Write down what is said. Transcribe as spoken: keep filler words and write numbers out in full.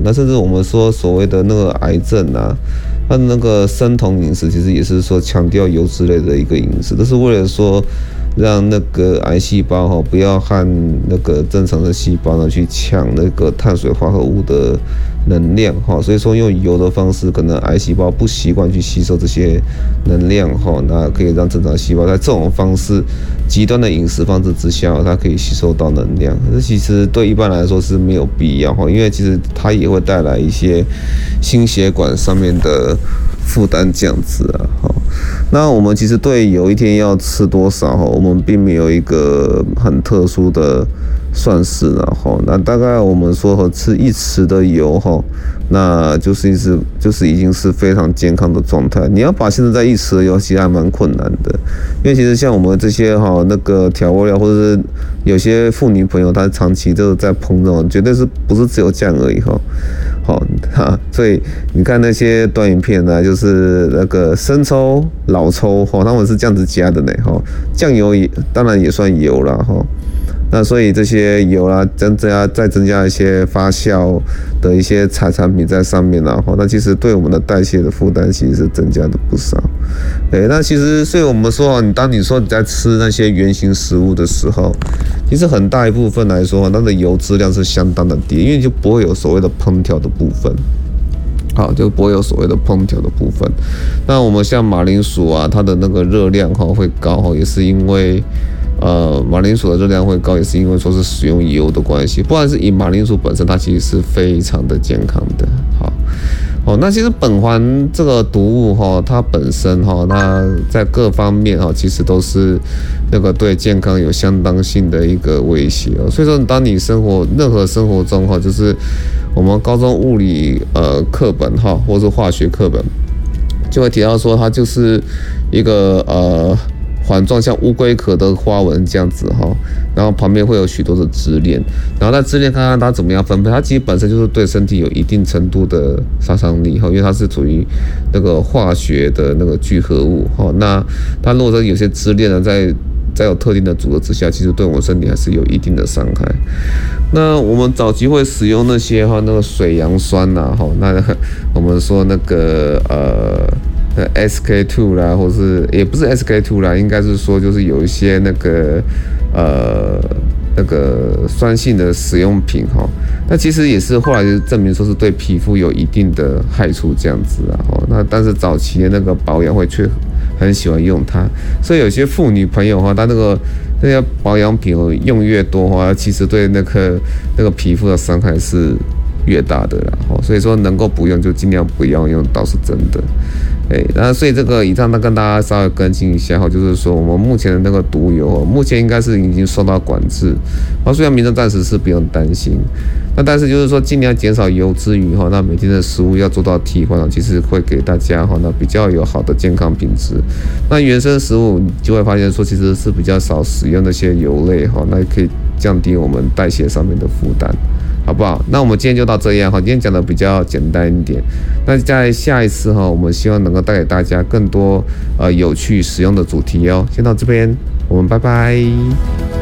那甚至我们说所谓的那个癌症啊，它的那个生酮饮食其实也是说强调油脂类的一个饮食，都是为了说让那个癌细胞哈不要和那个正常的细胞呢去抢那个碳水化合物的能量哈，所以说用油的方式，可能癌细胞不习惯去吸收这些能量哈，那可以让正常细胞在这种方式极端的饮食方式之下，它可以吸收到能量。这其实对一般来说是没有必要哈，因为其实它也会带来一些心血管上面的负担这样子啊哈。那我们其实对油一天要吃多少哈，我们并没有一个很特殊的算式啦哈。那大概我们说和吃一匙的油哈，那就是是就是已经是非常健康的状态。你要把现在在一匙的油其实还蛮困难的，因为其实像我们这些哈那个调味料，或者是有些妇女朋友她长期就是在烹饪，绝对是不是只有酱而已哈。好哈，所以你看那些短影片呢，就是那个生抽、老抽哈，他们是这样子加的呢哈。酱油也当然也算油啦哈。那所以这些油啦，增加再增加一些发酵的一些产产品在上面啦，那其实对我们的代谢的负担其实是增加的不少。哎，那其实所以我们说，你当你说你在吃那些原型食物的时候，其实很大一部分来说，它的油质量是相当的低，因为就不会有所谓的烹调的部分。好，就不会有所谓的烹调的部分。那我们像马铃薯啊，它的那个热量哈会高哈，也是因为。呃，马铃薯的热量会高，也是因为说是使用油的关系，不然是以马铃薯本身，它其实是非常的健康的。好，哦，那其实苯环这个毒物哈，它本身哈，那在各方面哈，其实都是那个对健康有相当性的一个威胁哦。所以说，当你生活任何生活中哈，就是我们高中物理呃课本哈，或者是化学课本，就会提到说，它就是一个呃。环状像乌龟壳的花纹这样子哈，然后旁边会有许多的支链，然后在支链看看它怎么样分配，它其实本身就是对身体有一定程度的杀伤力哈，因为它是处于那个化学的那个聚合物哈，那它如果说有些支链呢在在有特定的组合之下，其实对我们身体还是有一定的伤害。那我们早期会使用那些哈那个水杨酸呐哈，那我们说那个呃。S K 二 啦，或是也不是 S K 二 啦，应该是说就是有一些那个呃那个酸性的使用品哈，那其实也是后来就证明说是对皮肤有一定的害处这样子啊，那但是早期的那个保养会却很喜欢用它，所以有些妇女朋友哈，她那个那些保养品用越多哈，其实对那个那个皮肤的伤害是越大的啦，所以说能够不用就尽量不要用，倒是真的。哎，那所以这个以上呢跟大家稍微更新一下哈，就是说我们目前的那个毒油，目前应该是已经受到管制，啊，虽然民众暂时是不用担心，那但是就是说尽量减少油之余哈，那每天的食物要做到替换，其实会给大家哈那比较有好的健康品质。那原生食物你就会发现说其实是比较少使用那些油类哈，那可以降低我们代谢上面的负担。好不好？那我们今天就到这样哈，今天讲的比较简单一点。那在下一次哈，我们希望能够带给大家更多呃有趣实用的主题哦。先到这边，我们拜拜。